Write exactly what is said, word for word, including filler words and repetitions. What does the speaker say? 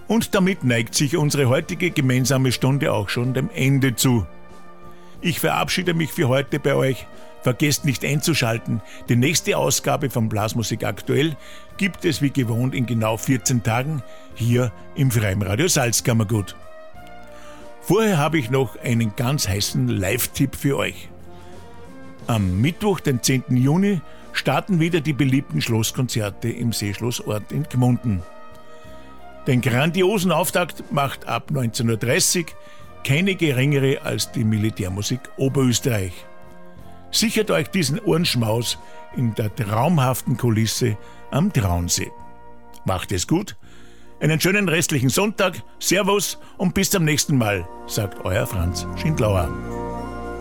Und damit neigt sich unsere heutige gemeinsame Stunde auch schon dem Ende zu. Ich verabschiede mich für heute bei euch. Vergesst nicht einzuschalten. Die nächste Ausgabe von Blasmusik aktuell gibt es wie gewohnt in genau vierzehn Tagen hier im Freien Radio Salzkammergut. Vorher habe ich noch einen ganz heißen Live-Tipp für euch. Am Mittwoch, den zehnten Juni, starten wieder die beliebten Schlosskonzerte im Seeschlossort in Gmunden. Den grandiosen Auftakt macht ab neunzehn Uhr dreißig keine geringere als die Militärmusik Oberösterreich. Sichert euch diesen Ohrenschmaus in der traumhaften Kulisse am Traunsee. Macht es gut, einen schönen restlichen Sonntag, Servus und bis zum nächsten Mal, sagt euer Franz Schindlauer.